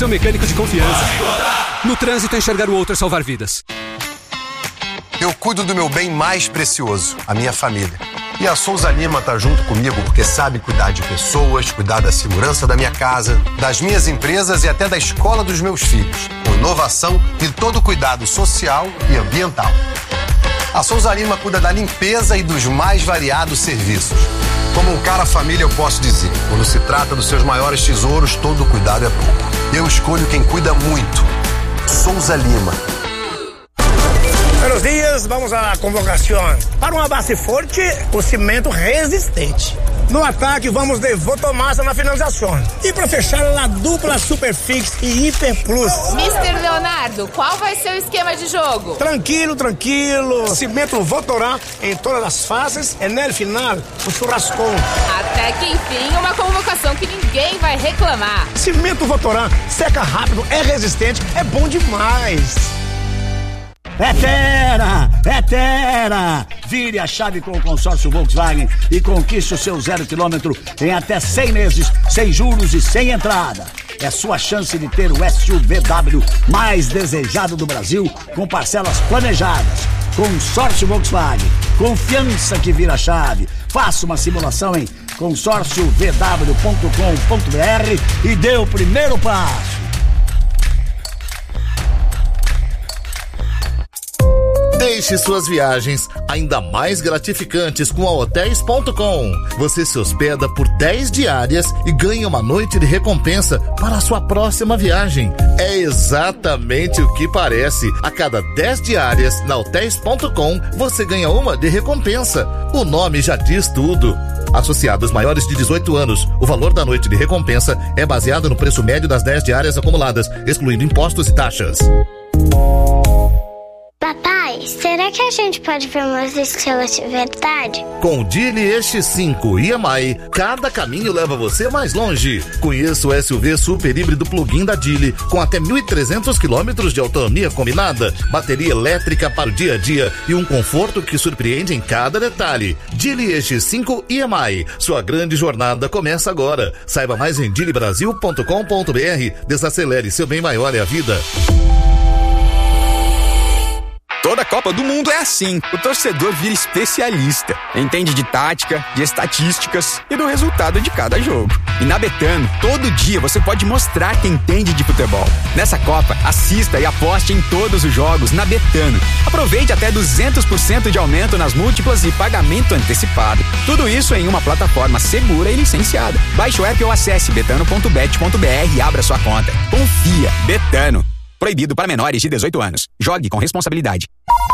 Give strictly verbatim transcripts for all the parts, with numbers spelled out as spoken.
Seu mecânico de confiança. No trânsito, enxergar o outro é salvar vidas. Eu cuido do meu bem mais precioso, a minha família. E a Souza Lima tá junto comigo porque sabe cuidar de pessoas, cuidar da segurança da minha casa, das minhas empresas e até da escola dos meus filhos. Com inovação e todo cuidado social e ambiental. A Souza Lima cuida da limpeza e dos mais variados serviços. Como um cara família, eu posso dizer, quando se trata dos seus maiores tesouros, todo cuidado é pouco. Eu escolho quem cuida muito. Souza Lima. Buenos dias, vamos à convocação. Para uma base forte, o cimento resistente. No ataque, vamos de Votomassa na finalização. E para fechar, a dupla Superfix e Hiper Plus. mister Leonardo, qual vai ser o esquema de jogo? Tranquilo, tranquilo. Cimento Votorá em todas as fases e no final, o churrascão. Até que enfim, uma convocação que ninguém vai reclamar. Cimento Votorá, seca rápido, é resistente, é bom demais. É Tera! É Tera! Vire a chave com o consórcio Volkswagen e conquiste o seu zero quilômetro em até cem meses, sem juros e sem entrada. É sua chance de ter o S U V W mais desejado do Brasil, com parcelas planejadas. Consórcio Volkswagen. Confiança que vira chave. Faça uma simulação em consórcio v w ponto com ponto b r e dê o primeiro passo. Deixe suas viagens ainda mais gratificantes com a hotéis ponto com. Você se hospeda por dez diárias e ganha uma noite de recompensa para a sua próxima viagem. É exatamente o que parece. A cada dez diárias na hotéis ponto com, você ganha uma de recompensa. O nome já diz tudo. Associados maiores de dezoito anos, o valor da noite de recompensa é baseado no preço médio das dez diárias acumuladas, excluindo impostos e taxas. Papai, será que a gente pode ver umas estrelas de verdade? Com o Geely E X cinco e M I, cada caminho leva você mais longe. Conheça o S U V super híbrido plug-in da Geely, com até mil e trezentos quilômetros de autonomia combinada, bateria elétrica para o dia a dia e um conforto que surpreende em cada detalhe. Geely E X cinco e M I, sua grande jornada começa agora. Saiba mais em geely brasil ponto com ponto b r. Desacelere, seu bem maior é a vida. Toda Copa do Mundo é assim. O torcedor vira especialista. Entende de tática, de estatísticas e do resultado de cada jogo. E na Betano, todo dia você pode mostrar que entende de futebol. Nessa Copa, assista e aposte em todos os jogos na Betano. Aproveite até duzentos por cento de aumento nas múltiplas e pagamento antecipado. Tudo isso em uma plataforma segura e licenciada. Baixe o app ou acesse betano ponto bet ponto b r e abra sua conta. Confia. Betano. Proibido para menores de dezoito anos. Jogue com responsabilidade.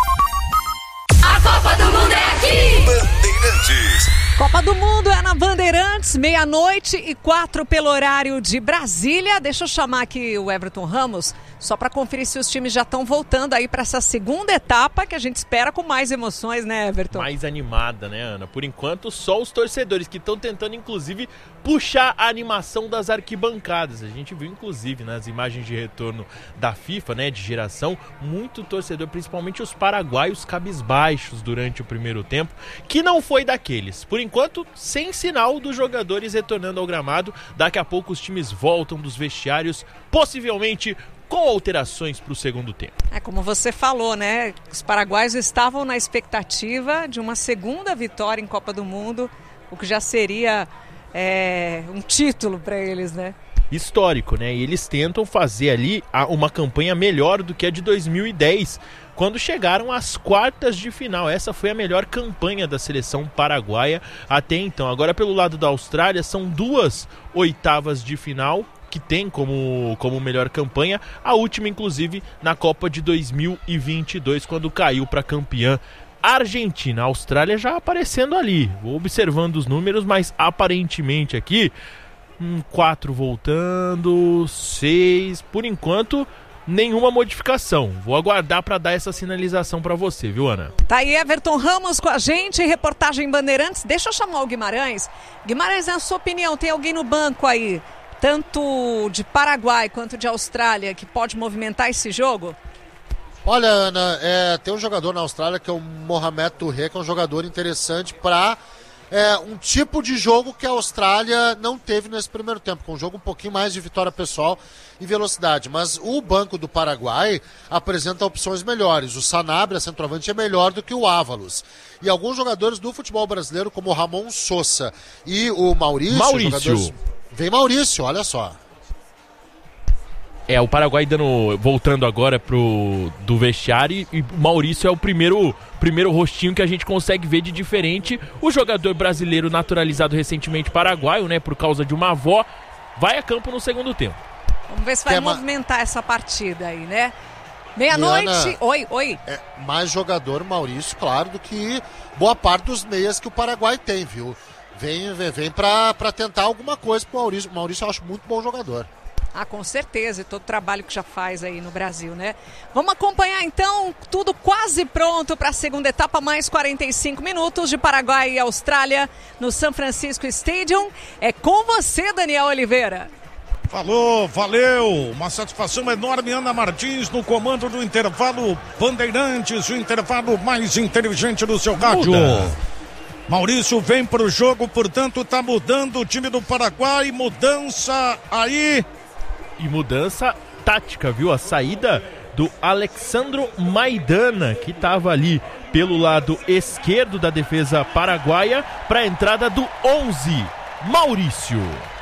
A Copa do Mundo é aqui! Bandeirantes. Copa do Mundo é na Bandeirantes, meia-noite e quatro pelo horário de Brasília. Deixa eu chamar aqui o Everton Ramos, só para conferir se os times já estão voltando aí para essa segunda etapa que a gente espera com mais emoções, né, Everton? Mais animada, né, Ana? Por enquanto, só os torcedores que estão tentando, inclusive, puxar a animação das arquibancadas. A gente viu, inclusive, nas imagens de retorno da FIFA, né, de geração, muito torcedor, principalmente os paraguaios cabisbaixos durante o primeiro tempo, que não foi daqueles. Por enquanto, sem sinal dos jogadores retornando ao gramado. Daqui a pouco os times voltam dos vestiários, possivelmente com alterações para o segundo tempo. É como você falou, né? Os paraguaios estavam na expectativa de uma segunda vitória em Copa do Mundo, o que já seria é, um título para eles, né? Histórico, né? E eles tentam fazer ali uma campanha melhor do que a de dois mil e dez, quando chegaram às quartas de final. Essa foi a melhor campanha da seleção paraguaia até então. Agora, pelo lado da Austrália, são duas oitavas de final que tem como, como melhor campanha, a última inclusive na Copa de dois mil e vinte e dois, quando caiu para campeã Argentina. A Austrália já aparecendo ali, vou observando os números, mas aparentemente aqui hum, quatro voltando, seis, por enquanto nenhuma modificação. Vou aguardar para dar essa sinalização para você, viu, Ana? Tá aí Everton Ramos com a gente, reportagem Bandeirantes. Deixa eu chamar o Guimarães. Guimarães, na sua opinião, tem alguém no banco aí, tanto de Paraguai quanto de Austrália, que pode movimentar esse jogo? Olha, Ana, é, tem um jogador na Austrália que é o Mohamed Touré, que é um jogador interessante para é, um tipo de jogo que a Austrália não teve nesse primeiro tempo, com um jogo um pouquinho mais de vitória pessoal e velocidade. Mas o banco do Paraguai apresenta opções melhores. O Sanabria, centroavante, é melhor do que o Ávalos. E alguns jogadores do futebol brasileiro, como o Ramon Sosa e o Maurício... Maurício. Jogadores... Vem Maurício, olha só. É, o Paraguai dando, voltando agora pro, do vestiário, e o Maurício é o primeiro, primeiro rostinho que a gente consegue ver de diferente. O jogador brasileiro naturalizado recentemente paraguaio, né, por causa de uma avó, vai a campo no segundo tempo. Vamos ver se vai Quer movimentar ma... essa partida aí, né? Meia-noite. Oi, oi. É mais jogador, Maurício, claro, do que boa parte dos meias que o Paraguai tem, viu? Vem, vem, vem pra, pra tentar alguma coisa pro Maurício. O Maurício eu acho muito bom jogador. Ah, com certeza, e todo o trabalho que já faz aí no Brasil, né? Vamos acompanhar então, tudo quase pronto para a segunda etapa, mais quarenta e cinco minutos de Paraguai e Austrália no San Francisco Stadium. É com você, Daniel Oliveira. Falou, valeu, uma satisfação enorme, Ana Martins no comando do intervalo Bandeirantes, o intervalo mais inteligente do seu rádio. Muda. Maurício vem pro jogo, portanto tá mudando o time do Paraguai, mudança aí. E mudança tática, viu? A saída do Alexandro Maidana, que estava ali pelo lado esquerdo da defesa paraguaia, para a entrada do onze, Maurício.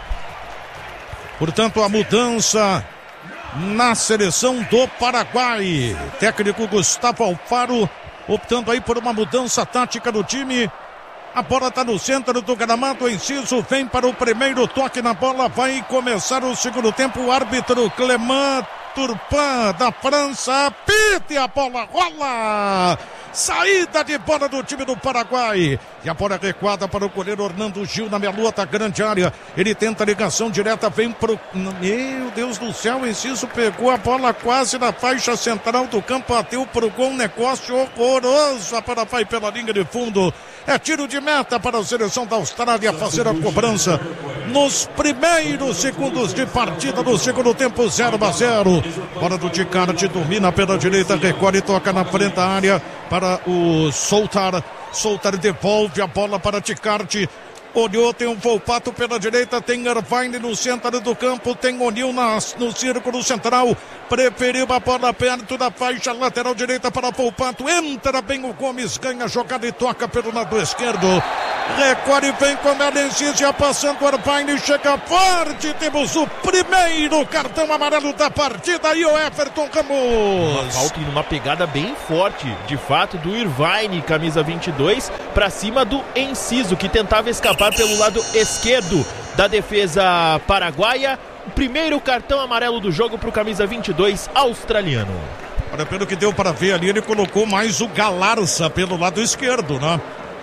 Portanto, a mudança na seleção do Paraguai. Técnico Gustavo Alfaro optando aí por uma mudança tática do time. A bola está no centro do gramado, o Enciso vem para o primeiro toque na bola, vai começar o segundo tempo, o árbitro Clément Turpin da França, apita e a bola rola! Saída de bola do time do Paraguai. E a bola recuada para o goleiro Orlando Gil na meia-lua, grande área. Ele tenta a ligação direta, vem pro... Meu Deus do céu, o Enciso pegou a bola quase na faixa central do campo, bateu pro gol, um negócio horroroso. A bola vai pela linha de fundo. É tiro de meta para a seleção da Austrália fazer a cobrança nos primeiros segundos de partida do segundo tempo, zero a zero. Bola do Ticarte, domina pela direita, recolhe e toca na frente da área para o Soltar. Soltar devolve a bola para Ticarte. Olhou, tem um Volpato pela direita, tem Irvine no centro do campo, tem O'Neill no círculo central, preferiu a bola perto da faixa lateral direita para Volpato, entra bem o Gomes, ganha a jogada e toca pelo lado esquerdo, recorre, vem com a Enciso, já passando o Irvine, chega forte, temos o primeiro cartão amarelo da partida e o Everton Ramos. Uma falta e uma pegada bem forte, de fato, do Irvine, camisa vinte e dois, para cima do Enciso, que tentava escapar pelo lado esquerdo da defesa paraguaia. O primeiro cartão amarelo do jogo para o camisa vinte e dois australiano. Olha, pelo que deu para ver ali, ele colocou mais o Galarza pelo lado esquerdo, né?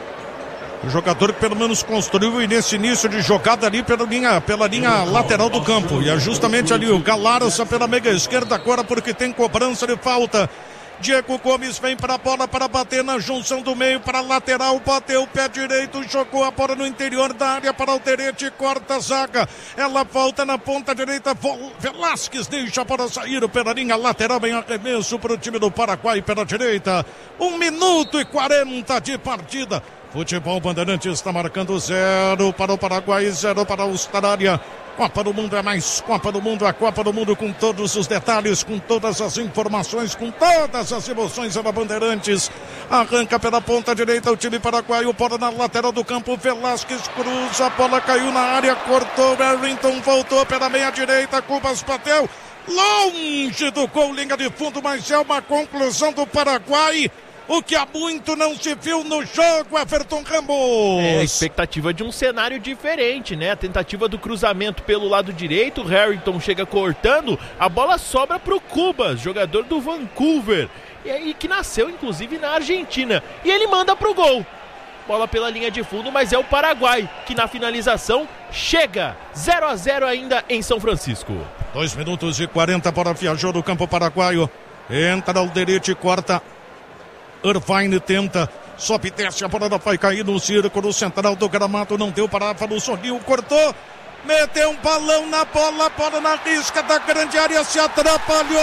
O jogador que pelo menos construiu nesse início de jogada ali pela linha, pela linha lateral do campo. E é justamente ali o Galarza pela meia esquerda agora, porque tem cobrança de falta. Diego Gomes vem para a bola para bater na junção do meio para a lateral, bateu o pé direito, jogou a bola no interior da área para Alderete, corta a zaga, ela volta na ponta direita, Velasquez deixa a bola sair pela linha lateral, em arremesso para o time do Paraguai pela direita, um minuto e quarenta de partida. Futebol Bandeirantes está marcando zero para o Paraguai, zero para a Austrália. Copa do Mundo é mais Copa do Mundo, a Copa do Mundo com todos os detalhes, com todas as informações, com todas as emoções da Bandeirantes. Arranca pela ponta direita o time paraguaio, bola na lateral do campo, Velasquez cruza, a bola caiu na área, cortou, Barrington voltou pela meia direita, Cubas bateu, longe do gol, linha de fundo, mas é uma conclusão do Paraguai. O que há muito não se viu no jogo, Everton Ramos. É a expectativa de um cenário diferente, né? A tentativa do cruzamento pelo lado direito, o Harrington chega cortando, a bola sobra para o Cubas, jogador do Vancouver, e aí que nasceu inclusive na Argentina, e ele manda pro gol. Bola pela linha de fundo, mas é o Paraguai que na finalização chega. zero a zero ainda em São Francisco. dois minutos e quarenta para viajou do campo paraguaio. Entra o Alderete, corta. Irvine tenta, sobe, desce, a bola vai cair no círculo central do gramado, não deu para Ávalos, Soninho cortou, meteu um balão na bola, bola na risca da grande área, se atrapalhou,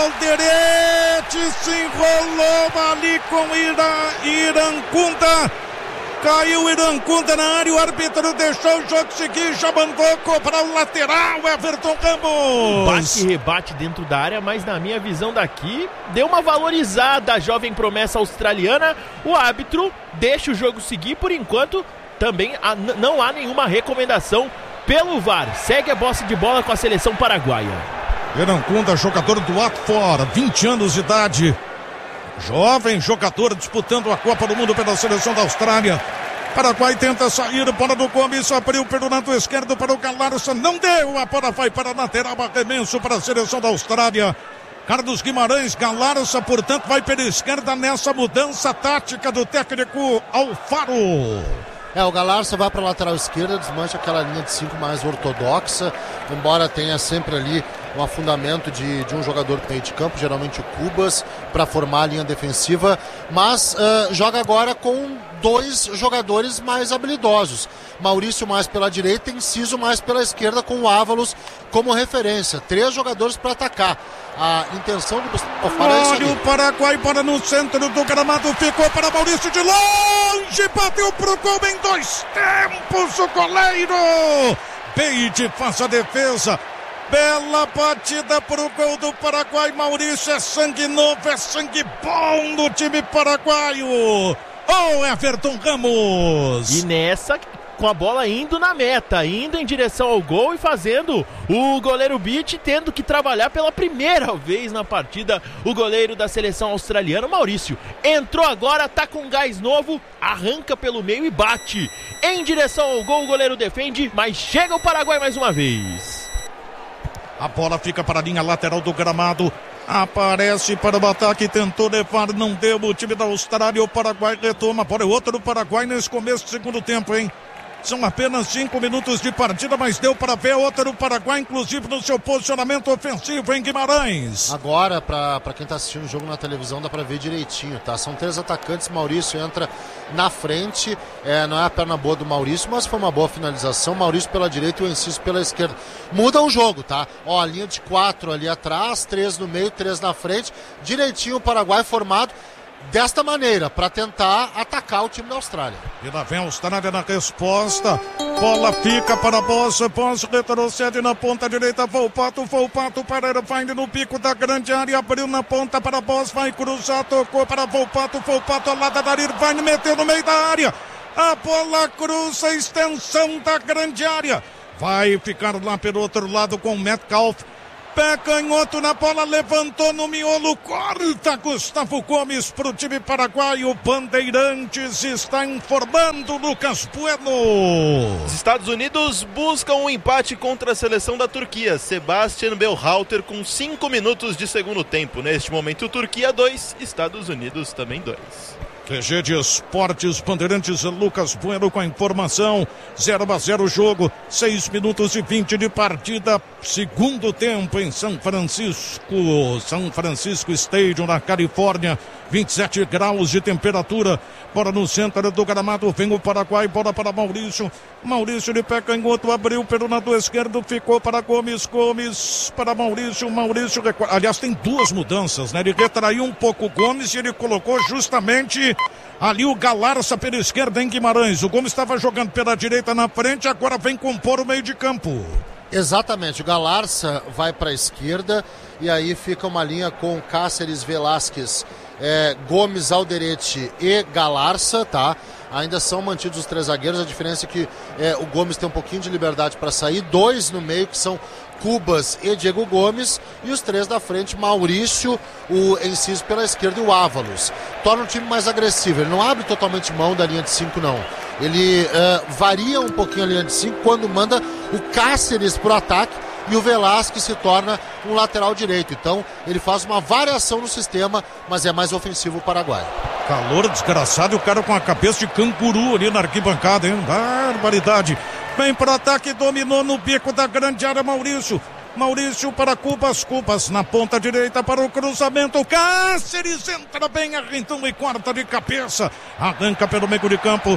Alderete se enrolou ali com Ira, Irancunda, Caiu o Irancunda na área, o árbitro deixou o jogo seguir, já mandou para o lateral, Everton Campos. Bate e rebate dentro da área, mas na minha visão daqui, deu uma valorizada a jovem promessa australiana. O árbitro deixa o jogo seguir, por enquanto também há, não há nenhuma recomendação pelo V A R. Segue a posse de bola com a seleção paraguaia. Irancunda, jogador do Watford, vinte anos de idade. Jovem jogador disputando a Copa do Mundo pela seleção da Austrália. Paraguai tenta sair, bola do Gomes, abriu pelo lado esquerdo para o Galarça, não deu, a bola vai para a lateral, arremesso para a seleção da Austrália. Carlos Guimarães, Galarça, portanto, vai pela esquerda nessa mudança tática do técnico Alfaro. É, o Galarça vai para a lateral esquerda, desmancha aquela linha de cinco mais ortodoxa, embora tenha sempre ali um afundamento de, de um jogador que meio de campo, geralmente o Cubas, para formar a linha defensiva, mas uh, joga agora com dois jogadores mais habilidosos. Maurício mais pela direita, Enciso mais pela esquerda, com o Ávalos como referência. Três jogadores para atacar. A intenção do Gustavo Farense. Olha o Paraguai para no centro do gramado, ficou para Maurício de longe, bateu pro gol em dois tempos o goleiro. Beide faz a defesa. Bela batida pro gol do Paraguai. Maurício, é sangue novo, é sangue bom no time paraguaio. Oh, Everton Ramos. E nessa, com a bola indo na meta, indo em direção ao gol e fazendo o goleiro Beach tendo que trabalhar pela primeira vez na partida. O goleiro da seleção australiana, Maurício, entrou agora, tá com gás novo, arranca pelo meio e bate em direção ao gol. O goleiro defende, mas chega o Paraguai mais uma vez. A bola fica para a linha lateral do gramado. Aparece para o ataque, tentou levar, não deu. O time da Austrália, o Paraguai retoma. Bora, outro do Paraguai nesse começo do segundo tempo, hein? São apenas cinco minutos de partida, mas deu para ver outra do Paraguai, inclusive no seu posicionamento ofensivo em Guimarães. Agora, para quem está assistindo o jogo na televisão, dá para ver direitinho, tá? São três atacantes, Maurício entra na frente, é, não é a perna boa do Maurício, mas foi uma boa finalização. Maurício pela direita e o Enciso pela esquerda. Muda o jogo, tá? Ó, a linha de quatro ali atrás, três no meio, três na frente. Direitinho o Paraguai formado desta maneira, para tentar atacar o time da Austrália. E lá vem a Austrália na resposta. Bola fica para a Bossa. Bossa retrocede na ponta direita. Volpato, Volpato para Irvine no pico da grande área. Abriu na ponta para a Bossa. Vai cruzar, tocou para Volpato. Volpato ao lado da Irvine, meteu no meio da área. A bola cruza, extensão da grande área. Vai ficar lá pelo outro lado com o Metcalf. Pé canhoto na bola, levantou no miolo, corta Gustavo Gomes para o time paraguaio. Bandeirantes está informando Lucas Bueno. Os Estados Unidos buscam um empate contra a seleção da Turquia. Sebastian Berhalter com cinco minutos de segundo tempo. Neste momento, Turquia dois, Estados Unidos também dois. Q G de Esportes, Bandeirantes, Lucas Bueno com a informação. zero a zero o jogo, seis minutos e vinte de partida, segundo tempo em São Francisco, São Francisco Stadium, na Califórnia, vinte e sete graus de temperatura. Bola no centro do gramado, vem o Paraguai, bola para Maurício. Maurício de pé canhoto, abriu pelo lado esquerdo, ficou para Gomes, Gomes para Maurício, Maurício, aliás tem duas mudanças, né? Ele retraiu um pouco o Gomes e ele colocou justamente ali o Galarça pela esquerda em Guimarães. O Gomes estava jogando pela direita na frente, agora vem compor o meio de campo. Exatamente, o Galarça vai para a esquerda e aí fica uma linha com Cáceres, Velasquez, é, Gomes, Alderete e Galarça, tá? Ainda são mantidos os três zagueiros, a diferença é que é, o Gomes tem um pouquinho de liberdade para sair, dois no meio que são Cubas e Diego Gomes, e os três da frente, Maurício, o Enciso pela esquerda e o Ávalos. Torna o time mais agressivo, ele não abre totalmente mão da linha de cinco não, ele uh, varia um pouquinho a linha de cinco quando manda o Cáceres pro ataque e o Velasquez se torna um lateral direito, então ele faz uma variação no sistema, mas é mais ofensivo o Paraguai. Calor desgraçado, o cara com a cabeça de canguru ali na arquibancada, hein? Barbaridade. Vem para o ataque, dominou no bico da grande área, Maurício. Maurício para Cubas, Cubas na ponta direita para o cruzamento. Cáceres entra bem, arrentando e corta de cabeça. Arranca pelo meio de campo.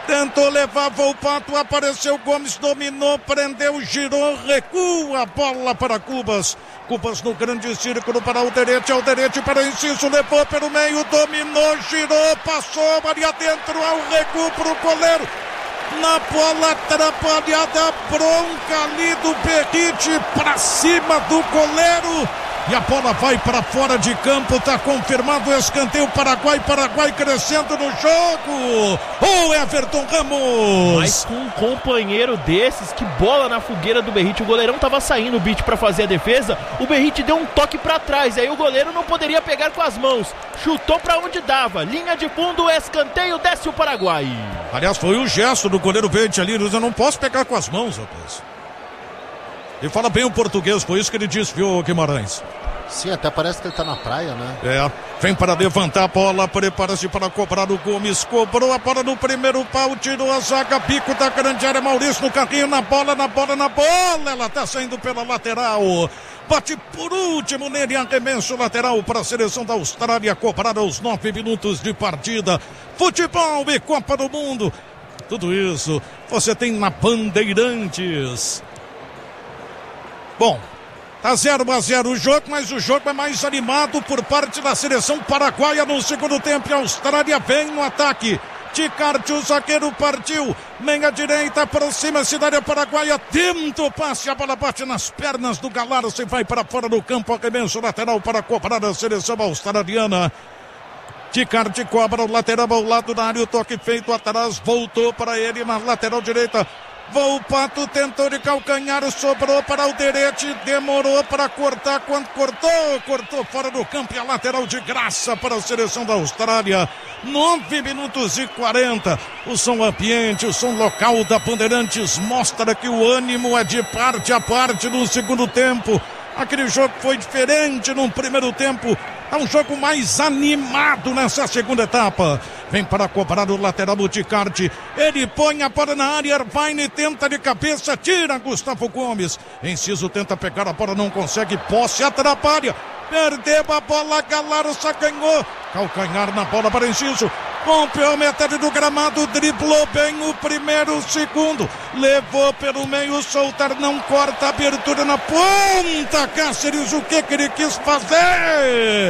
Tentou levar Volpato, apareceu Gomes, dominou, prendeu, girou, recua a bola para Cubas. Cubas no grande círculo para Alderete, Alderete para Enciso, levou pelo meio, dominou, girou, passou, Maria dentro, ao recuo para o goleiro. Na bola atrapalhada, bronca ali do Berrite para cima do goleiro. E a bola vai para fora de campo, tá confirmado o escanteio. Paraguai, Paraguai crescendo no jogo. O Everton Ramos. Mas com um companheiro desses, que bola na fogueira do Berrite. O goleirão tava saindo o beat para fazer a defesa. O Berrite deu um toque para trás. Aí o goleiro não poderia pegar com as mãos. Chutou para onde dava. Linha de fundo, escanteio, desce o Paraguai. Aliás, foi o gesto do goleiro Berrite ali. Eu não posso pegar com as mãos, rapaz. Ele fala bem o português, foi isso que ele disse, viu, Guimarães? Sim, até parece que ele tá na praia, né? É, vem para levantar a bola, prepara-se para cobrar o Gomes, cobrou a bola no primeiro pau, tirou a zaga, bico da grande área, Maurício no carrinho, na bola, na bola, na bola, ela tá saindo pela lateral, bate por último nele, arremesso lateral para a seleção da Austrália, cobrar aos nove minutos de partida, futebol e Copa do Mundo, tudo isso você tem na Bandeirantes. Bom, tá zero a zero o jogo, mas o jogo é mais animado por parte da seleção paraguaia no segundo tempo. A Austrália vem no ataque. Ticarte, o zagueiro partiu. Meia direita, aproxima-se da área paraguaia. Tenta o passe, a bola bate nas pernas do Galaro. Se vai para fora do campo, arremesso lateral para cobrar a seleção australiana. Ticarte cobra o lateral ao lado da área. O toque feito atrás, voltou para ele na lateral direita. Volpato tentou de calcanhar, sobrou para Alderete, demorou para cortar, quando cortou, cortou fora do campo e a lateral de graça para a seleção da Austrália. nove minutos e quarenta, o som ambiente, o som local da Bandeirantes mostra que o ânimo é de parte a parte no segundo tempo. Aquele jogo foi diferente no primeiro tempo, é um jogo mais animado nessa segunda etapa. Vem para cobrar o lateral do Ticarte. Ele põe a bola na área, Irvine tenta de cabeça, tira Gustavo Gomes. Enciso tenta pegar a bola, não consegue, posse atrapalha. Perdeu a bola, Galaro sacanhou. Calcanhar na bola para Enciso. Rompeu a metade do gramado, driblou bem o primeiro, o segundo. Levou pelo meio, soltar, não corta, abertura na ponta. Cáceres, o que que ele quis fazer?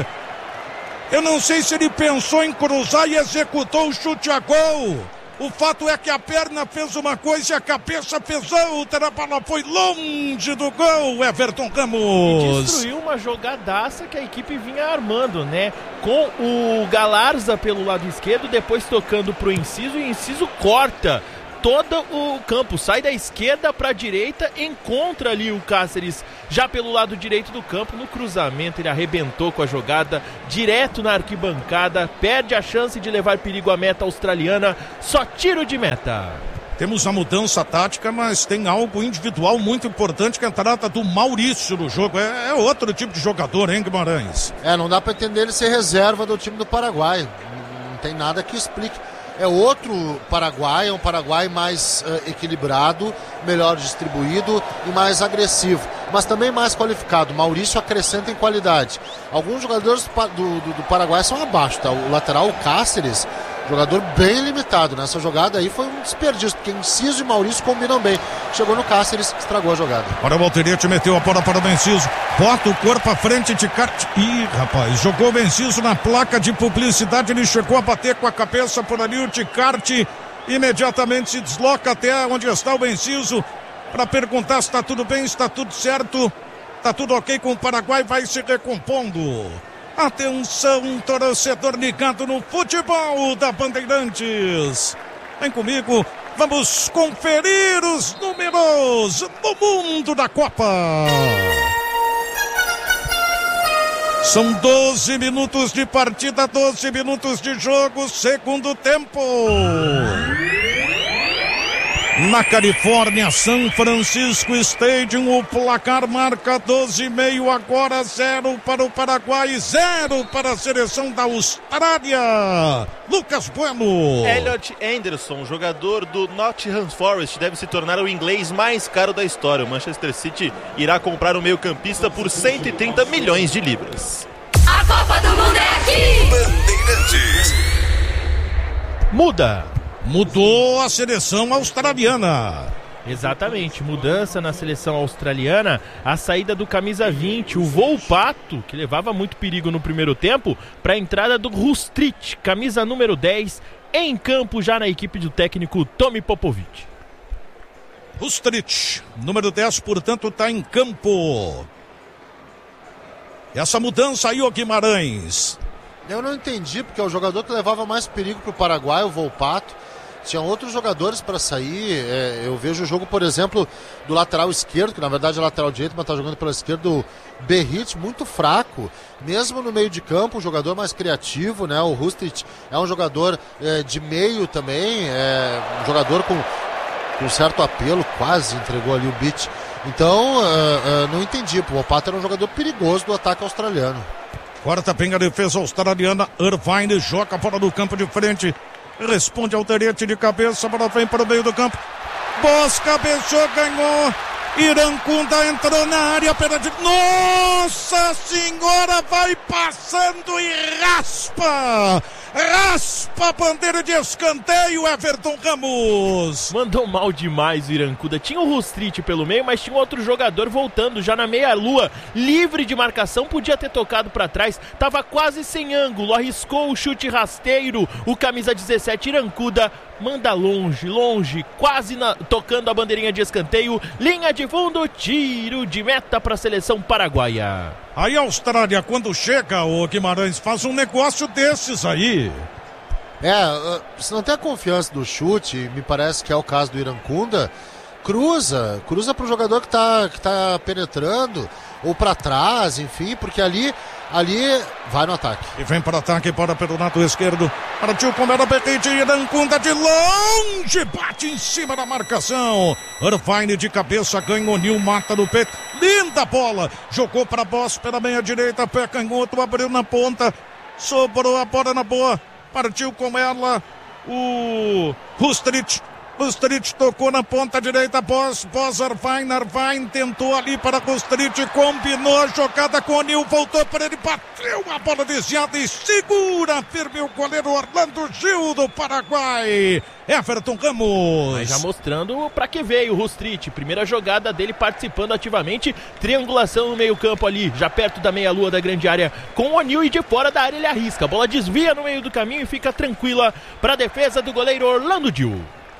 Eu não sei se ele pensou em cruzar e executou o chute a gol. O fato é que a perna fez uma coisa e a cabeça fez outra. A bola foi longe do gol, Everton Ramos. E destruiu uma jogadaça que a equipe vinha armando, né? Com o Galarza pelo lado esquerdo, depois tocando pro Enciso, e o Enciso corta todo o campo, sai da esquerda para a direita, encontra ali o Cáceres já pelo lado direito do campo, no cruzamento ele arrebentou com a jogada, direto na arquibancada, perde a chance de levar perigo à meta australiana, só tiro de meta. Temos a mudança tática, mas tem algo individual muito importante, que é a entrada do Maurício no jogo. É, é outro tipo de jogador, hein, Guimarães? É, não dá para entender ele ser reserva do time do Paraguai, não tem nada que explique. É outro Paraguai, é um Paraguai mais uh, equilibrado, melhor distribuído e mais agressivo, mas também mais qualificado. Maurício acrescenta em qualidade. Alguns jogadores do, do, do Paraguai são abaixo, tá? O lateral, o Cáceres, jogador bem limitado. Nessa jogada aí foi um desperdício, porque Enciso e Maurício combinam bem. Chegou no Cáceres, estragou a jogada. Para o Alderete, meteu a bola para o Enciso, bota o corpo à frente de Ticarte. Ih, rapaz, jogou o Enciso na placa de publicidade, ele chegou a bater com a cabeça por ali, o Ticarte imediatamente se desloca até onde está o Enciso para perguntar se está tudo bem, se está tudo certo, está tudo ok com o Paraguai, vai se recompondo. Atenção, torcedor ligado no futebol da Bandeirantes. Vem comigo, vamos conferir os números do mundo da Copa. São doze minutos de partida, doze minutos de jogo, segundo tempo. Na Califórnia, São Francisco Stadium, o placar marca doze e meio, agora zero para o Paraguai, zero para a seleção da Austrália. Lucas Bueno. Elliot Anderson, jogador do Nottingham Forest, deve se tornar o inglês mais caro da história. O Manchester City irá comprar o meio-campista por cento e trinta milhões de libras. A Copa do Mundo é aqui! Bandeirantes. Muda. mudou a seleção australiana. Exatamente, mudança na seleção australiana, a saída do camisa vinte, o Volpato, que levava muito perigo no primeiro tempo, para a entrada do Rustrit, camisa número dez, em campo já na equipe do técnico Tomi Popovic. Rustrit, número dez, portanto, está em campo. Essa mudança aí, o Guimarães. Eu não entendi, porque é o jogador que levava mais perigo para o Paraguai, o Volpato. Tinha outros jogadores para sair. É, eu vejo o jogo, por exemplo, do lateral esquerdo, que na verdade é lateral direito, mas está jogando pela esquerda, o Berrit, muito fraco. Mesmo no meio de campo, um jogador mais criativo, né? O Rustrit é um jogador é, de meio também, é um jogador com, com certo apelo, quase entregou ali o beat. Então, uh, uh, não entendi. O Volpato era um jogador perigoso do ataque australiano. Quarta bem a defesa australiana. Irvine joga fora do campo de frente. Responde Alderete de cabeça, bola vem para o meio do campo. Boss cabeçou, ganhou. Irancunda entrou na área pela de... Nossa Senhora, vai passando e raspa! Raspa a bandeira de escanteio, Everton Ramos. Mandou mal demais o Irancuda. Tinha o Rustrit pelo meio, mas tinha outro jogador voltando já na meia-lua, livre de marcação, podia ter tocado para trás, tava quase sem ângulo, arriscou o chute rasteiro, o camisa dezessete Irancuda manda longe, longe, quase na, tocando a bandeirinha de escanteio, linha de fundo, tiro de meta para a seleção paraguaia. Aí a Austrália, quando chega, o Guimarães, faz um negócio desses aí. É, se não tem a confiança do chute, me parece que é o caso do Irancunda, cruza, cruza pro jogador que tá, que tá penetrando, ou para trás, enfim, porque ali, ali vai no ataque. E vem para o ataque, para pelo lado esquerdo, partiu com o Berrit, Irancunda de longe, bate em cima da marcação. Irvine de cabeça, ganha o Nil, mata no peito, linda bola, jogou para Boss pela meia direita, pé canhoto, abriu na ponta, sobrou a bola na boa, partiu com ela o Rustrit. Rustrit tocou na ponta direita, Boss, Boss, Irvine, Irvine tentou ali para Rustrit, combinou a jogada com o Nil, voltou para ele, bateu a bola desviada e segura firme o goleiro Orlando Gil do Paraguai. Everton Ramos. Mas já mostrando para que veio o Rustrit, primeira jogada dele participando ativamente, triangulação no meio campo ali, já perto da meia-lua da grande área com o Nil, e de fora da área ele arrisca, a bola desvia no meio do caminho e fica tranquila para a defesa do goleiro Orlando Gil.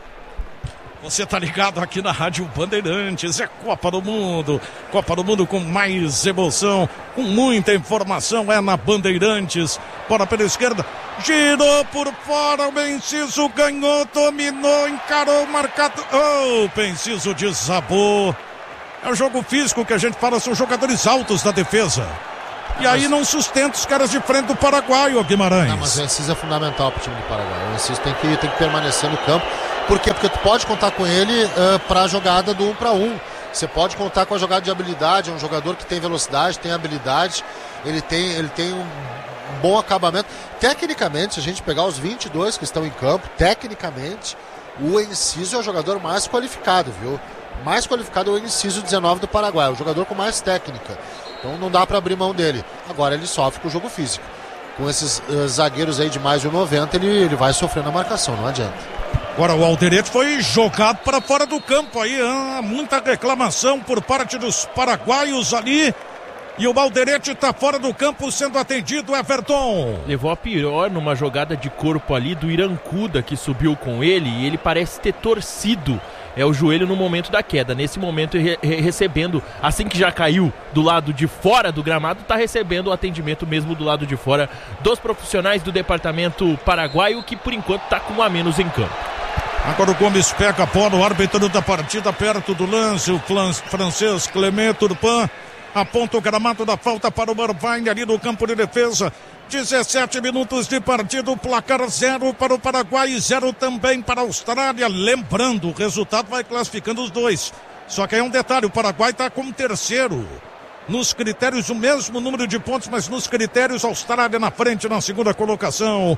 Você tá ligado aqui na Rádio Bandeirantes, é Copa do Mundo, Copa do Mundo com mais emoção, com muita informação, é na Bandeirantes, bola pela esquerda, girou por fora, o Penciso ganhou, dominou, encarou o marcado, oh, o Penciso desabou, é o jogo físico que a gente fala, são jogadores altos da defesa. E aí não sustenta os caras de frente do Paraguai, o Guimarães. Não, mas o Enciso é fundamental pro time do Paraguai. O Enciso tem que, tem que permanecer no campo. Por quê? Porque tu pode contar com ele uh, para a jogada do um para um. Você pode contar com a jogada de habilidade. É um jogador que tem velocidade, tem habilidade. Ele tem, ele tem um bom acabamento. Tecnicamente, se a gente pegar os vinte e dois que estão em campo, tecnicamente, o Enciso é o jogador mais qualificado, viu? Mais qualificado é o Enciso dezenove do Paraguai. O jogador com mais técnica. Então não dá para abrir mão dele. Agora ele sofre com o jogo físico. Com esses uh, zagueiros aí de mais de um e noventa, ele, ele vai sofrer na marcação, não adianta. Agora o Alderete foi jogado para fora do campo aí, ah, muita reclamação por parte dos paraguaios ali. E o Alderete está fora do campo sendo atendido, Everton. Levou a pior numa jogada de corpo ali do Irancuda, que subiu com ele, e ele parece ter torcido é o joelho no momento da queda. Nesse momento re- recebendo, assim que já caiu do lado de fora do gramado, está recebendo o atendimento mesmo do lado de fora dos profissionais do departamento paraguaio, que por enquanto está com um a menos em campo. Agora o Gomes pega a bola, o árbitro da partida perto do lance, o francês Clement Turpin aponta o gramado da falta para o Irvine ali no campo de defesa. dezessete minutos de partida, o placar zero para o Paraguai, zero também para a Austrália. Lembrando, o resultado vai classificando os dois. Só que aí é um detalhe, o Paraguai está como terceiro. Nos critérios, o mesmo número de pontos, mas nos critérios, a Austrália na frente na segunda colocação.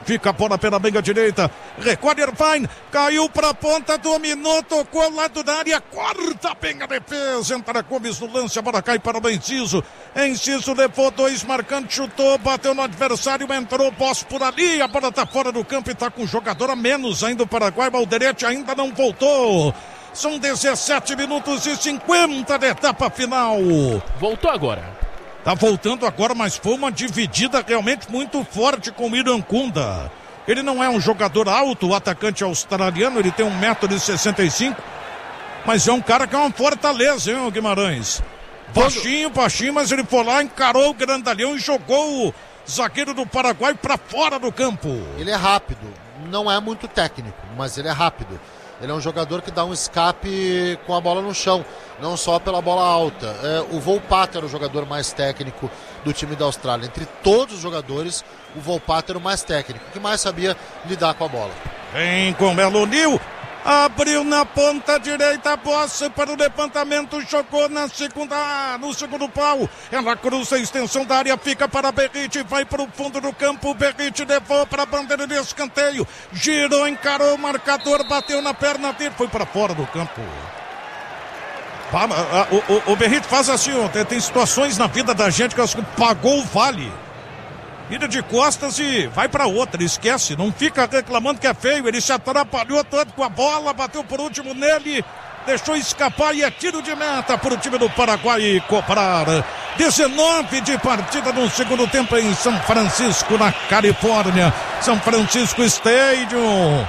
Fica a bola pela meia direita. Recolhe Irvine. Caiu pra ponta, dominou, tocou lado da área. Corta bem a defesa. Entra Gomes no lance. A bola cai para o Enciso. Enciso levou dois marcantes, chutou, bateu no adversário, entrou, Boss por ali. A bola tá fora do campo e tá com um jogador a menos ainda o Paraguai. Alderete ainda não voltou. São dezessete minutos e cinquenta da etapa final. Voltou agora. Tá voltando agora, mas foi uma dividida realmente muito forte com o Irankunda. Ele não é um jogador alto, o atacante australiano, ele tem um metro e sessenta e cinco, mas é um cara que é uma fortaleza, hein, Guimarães? Baixinho, baixinho, mas ele foi lá, encarou o grandalhão e jogou o zagueiro do Paraguai pra fora do campo. Ele é rápido, não é muito técnico, mas ele é rápido. Ele é um jogador que dá um escape com a bola no chão, não só pela bola alta. É, o Volpato era o jogador mais técnico do time da Austrália. Entre todos os jogadores, o Volpato era o mais técnico, que mais sabia lidar com a bola. Vem com Melo Nil. Abriu na ponta direita, Bossa para o levantamento, jogou na segunda, no segundo pau. Ela cruza a extensão da área, fica para Berrite, vai para o fundo do campo. Berrite levou para a bandeira de escanteio, girou, encarou o marcador, bateu na perna dele, foi para fora do campo. O, o, o Berrite faz assim, tem, tem situações na vida da gente que acho que pagou o vale. Vira de costas e vai pra outra, esquece, não fica reclamando que é feio, ele se atrapalhou todo com a bola, bateu por último nele, deixou escapar e é tiro de meta pro time do Paraguai cobrar. dezenove de partida no segundo tempo em São Francisco, na Califórnia, São Francisco Stadium.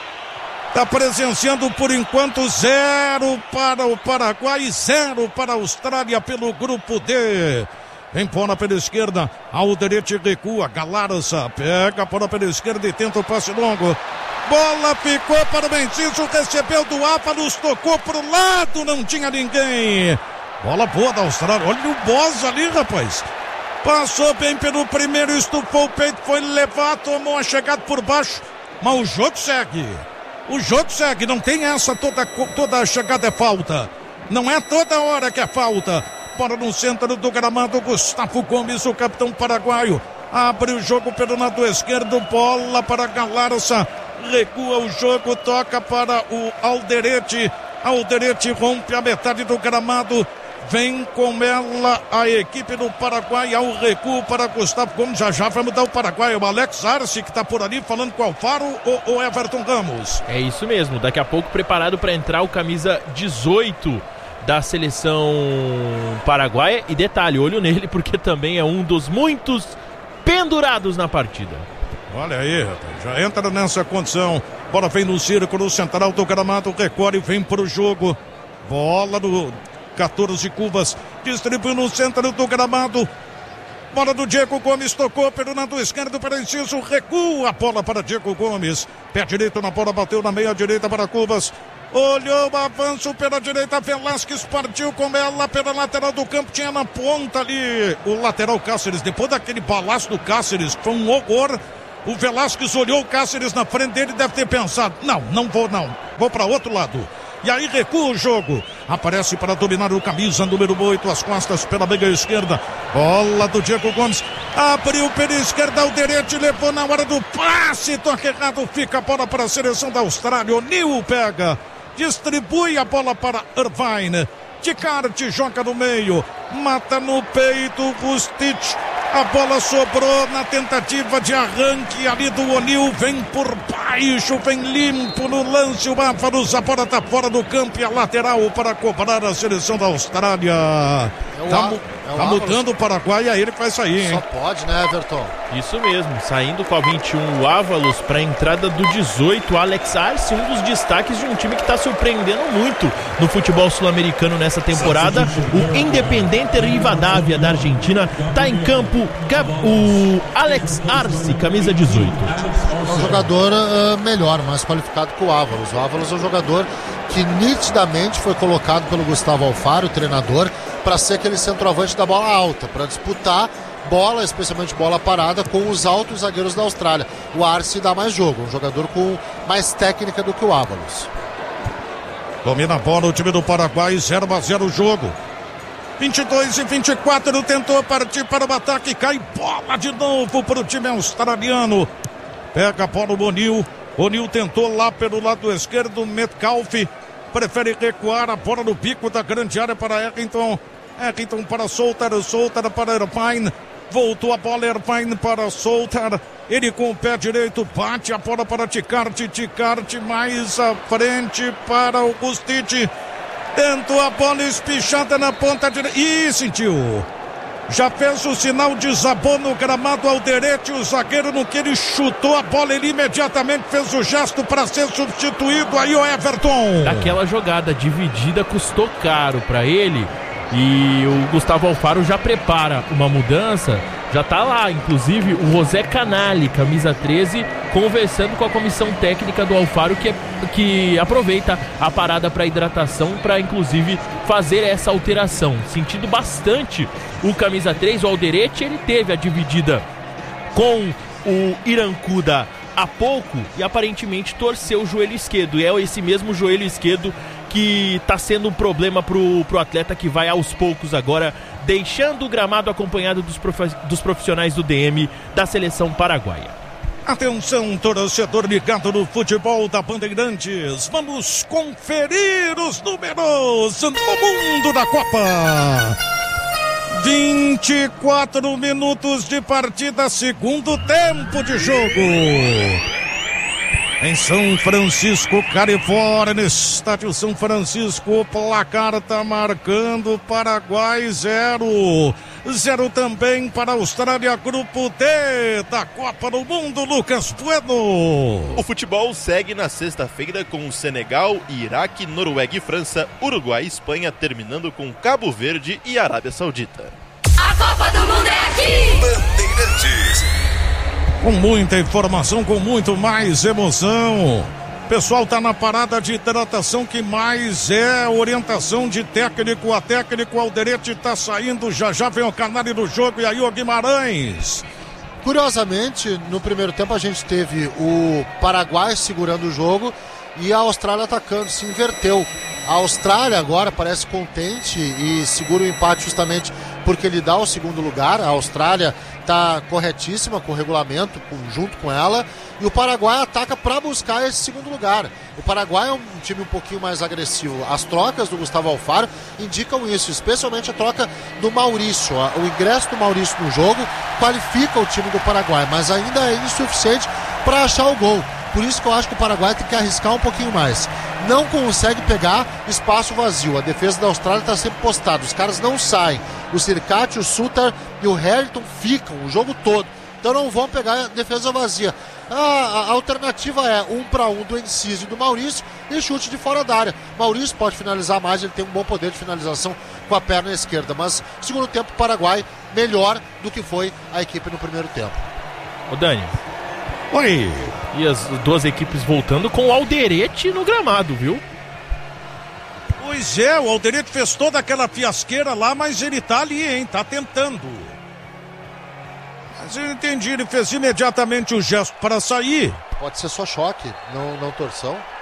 Tá presenciando por enquanto zero para o Paraguai, zero para a Austrália pelo grupo D. Vem bola pela esquerda, Alderete recua, Galarza pega a bola pela esquerda e tenta o passe longo. Bola ficou para o Enciso, recebeu do Ávalos, tocou pro lado, não tinha ninguém. Bola boa da Austrália, olha o Boss ali, rapaz. Passou bem pelo primeiro, estufou o peito, foi levar, tomou a chegada por baixo, mas o jogo segue. O jogo segue, não tem essa, toda, toda a chegada é falta. Não é toda hora que é falta. Bola no centro do gramado, Gustavo Gomes, o capitão paraguaio. Abre o jogo pelo lado esquerdo, bola para Galarza. Recua o jogo, toca para o Alderete. Alderete rompe a metade do gramado. Vem com ela a equipe do Paraguai ao recuo para Gustavo Gomes. Já já vai mudar o Paraguai. O Alex Arce que está por ali falando com o Alfaro ou o Everton Ramos. É isso mesmo, daqui a pouco preparado para entrar o camisa dezoito da seleção paraguaia. E detalhe, olho nele porque também é um dos muitos pendurados na partida. Olha aí, já entra nessa condição. Bola vem no círculo central do gramado, recolhe, vem pro jogo. Bola do quatorze Cubas, distribui no centro do gramado. Bola do Diego Gomes, tocou pelo lado esquerdo para Enciso, recua a bola para Diego Gomes. Pé direito na bola, bateu na meia direita para Cubas. Olhou o avanço pela direita, Velasquez partiu com ela pela lateral do campo, tinha na ponta ali o lateral Cáceres. Depois daquele balaço do Cáceres, foi um horror. O Velasquez olhou o Cáceres na frente dele, deve ter pensado, não, não vou não, vou para outro lado. E aí recua o jogo, aparece para dominar o camisa número oito, as costas pela meia esquerda. Bola do Diego Gomes, abriu pela esquerda, o Alderete levou na hora do passe, toque errado, fica a bola para a seleção da Austrália. O Nil pega, distribui a bola para Irvine. Ticarte joga no meio, mata no peito, Rustic. A bola sobrou na tentativa de arranque ali do O'Neill, vem por baixo, vem limpo no lance, o Ávalos, a bola está fora do campo e a lateral para cobrar a seleção da Austrália. É tá, mu é tá mudando o Paraguai e aí ele vai sair, hein? Só pode, né, Everton? Isso mesmo, saindo com a vinte e um o Ávalos para a entrada do dezoito, Alex Arce, um dos destaques de um time que está surpreendendo muito no futebol sul-americano nessa temporada. O Independiente Rivadavia da Argentina está em campo. O Alex Arce, camisa dezoito. É um jogador uh, melhor, mais qualificado que o Ávalos. O Ávalos é um jogador que nitidamente foi colocado pelo Gustavo Alfaro, o treinador, para ser aquele centroavante da bola alta, para disputar bola, especialmente bola parada, com os altos zagueiros da Austrália. O Arce dá mais jogo, um jogador com mais técnica do que o Ávalos. Domina a bola o time do Paraguai, zero a zero o jogo. vinte e dois e vinte e quatro, tentou partir para o ataque, cai bola de novo para o time australiano. Pega a bola o Bonil. Bonil tentou lá pelo lado esquerdo. Metcalf prefere recuar a bola no bico da grande área para Errington. Errington para Soltar. Soltar para Irvine. Voltou a bola, Irvine para Soltar. Ele com o pé direito bate a bola para Ticarte. Ticarte mais à frente para Augustite. Tentou a bola espichada na ponta direita. Ih, sentiu. Já fez o sinal, desabou no gramado Alderete. O zagueiro no que ele chutou a bola, ele imediatamente fez o gesto para ser substituído. Aí o Everton. Daquela jogada dividida custou caro para ele. E o Gustavo Alfaro já prepara uma mudança. Já tá lá, inclusive, o José Canali, camisa treze, conversando com a comissão técnica do Alfaro, que, é, que aproveita a parada para hidratação, para inclusive fazer essa alteração. Sentindo bastante o camisa três, o Alderete, ele teve a dividida com o Irancuda há pouco e aparentemente torceu o joelho esquerdo. E é esse mesmo joelho esquerdo que está sendo um problema pro, pro atleta, que vai aos poucos agora deixando o gramado, acompanhado dos, prof, dos profissionais do D M da seleção paraguaia. Atenção, torcedor ligado no futebol da Bandeirantes. Vamos conferir os números no mundo da Copa. vinte e quatro minutos de partida, segundo tempo de jogo. Em São Francisco, Califórnia, estádio São Francisco, o placar está marcando Paraguai zero. Zero também para a Austrália, grupo D da Copa do Mundo, Lucas Bueno. O futebol segue na sexta-feira com Senegal, Iraque, Noruega e França, Uruguai e Espanha, terminando com Cabo Verde e Arábia Saudita. A Copa do Mundo é aqui! Bandeirantes. Com muita informação, com muito mais emoção. O pessoal tá na parada de hidratação, que mais é orientação de técnico a técnico. Alderete tá saindo, já já vem o Canali do jogo. E aí o Guimarães. Curiosamente, no primeiro tempo a gente teve o Paraguai segurando o jogo e a Austrália atacando, se inverteu. A Austrália agora parece contente e segura o empate justamente porque ele dá o segundo lugar. A Austrália está corretíssima com o regulamento, com, junto com ela, e o Paraguai ataca para buscar esse segundo lugar. O Paraguai é um time um pouquinho mais agressivo. As trocas do Gustavo Alfaro indicam isso, especialmente a troca do Maurício. O ingresso do Maurício no jogo qualifica o time do Paraguai, mas ainda é insuficiente para achar o gol. Por isso que eu acho que o Paraguai tem que arriscar um pouquinho mais. Não consegue pegar espaço vazio. A defesa da Austrália está sempre postada. Os caras não saem. O Circati, o Sutter e o Harrington ficam o jogo todo. Então não vão pegar a defesa vazia. A, a, a alternativa é um para um do Enciso e do Maurício e chute de fora da área. Maurício pode finalizar mais, ele tem um bom poder de finalização com a perna esquerda. Mas segundo tempo, o Paraguai melhor do que foi a equipe no primeiro tempo. Ô Dani. Oi. E as duas equipes voltando com o Alderete no gramado, viu? Pois é, o Alderete fez toda aquela fiasqueira lá, mas ele tá ali, hein? Tá tentando. Mas eu entendi, ele fez imediatamente o gesto para sair. Pode ser só choque, não, não torção.